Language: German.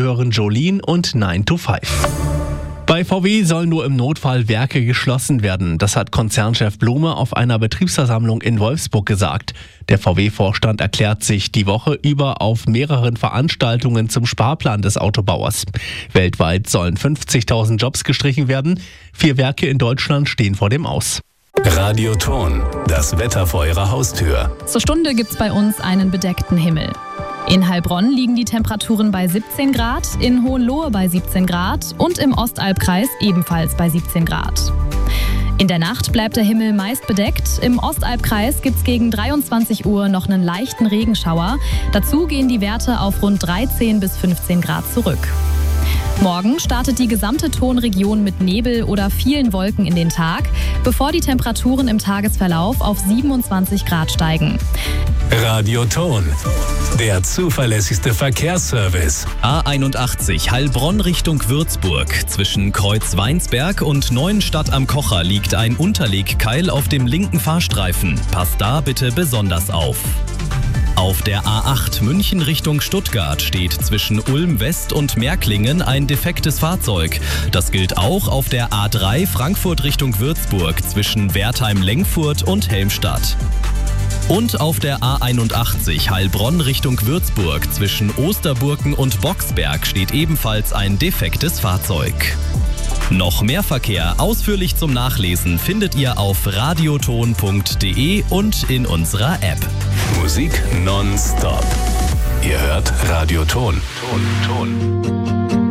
hören Jolene und 9 to 5. Bei VW sollen nur im Notfall Werke geschlossen werden. Das hat Konzernchef Blume auf einer Betriebsversammlung in Wolfsburg gesagt. Der VW-Vorstand erklärt sich die Woche über auf mehreren Veranstaltungen zum Sparplan des Autobauers. Weltweit sollen 50.000 Jobs gestrichen werden. 4 Werke in Deutschland stehen vor dem Aus. Radioton, das Wetter vor Ihrer Haustür. Zur Stunde gibt's bei uns einen bedeckten Himmel. In Heilbronn liegen die Temperaturen bei 17 Grad, in Hohenlohe bei 17 Grad und im Ostalbkreis ebenfalls bei 17 Grad. In der Nacht bleibt der Himmel meist bedeckt. Im Ostalbkreis gibt's gegen 23 Uhr noch einen leichten Regenschauer. Dazu gehen die Werte auf rund 13 bis 15 Grad zurück. Morgen startet die gesamte Tonregion mit Nebel oder vielen Wolken in den Tag, bevor die Temperaturen im Tagesverlauf auf 27 Grad steigen. Radioton, der zuverlässigste Verkehrsservice. A81 Heilbronn Richtung Würzburg. Zwischen Kreuzweinsberg und Neuenstadt am Kocher liegt ein Unterlegkeil auf dem linken Fahrstreifen. Passt da bitte besonders auf. Auf der A8 München Richtung Stuttgart steht zwischen Ulm West und Märklingen ein defektes Fahrzeug. Das gilt auch auf der A3 Frankfurt Richtung Würzburg zwischen Wertheim-Lengfurt und Helmstadt. Und auf der A81 Heilbronn Richtung Würzburg zwischen Osterburken und Boxberg steht ebenfalls ein defektes Fahrzeug. Noch mehr Verkehr ausführlich zum Nachlesen findet ihr auf radioton.de und in unserer App. Musik nonstop. Ihr hört Radioton. Ton.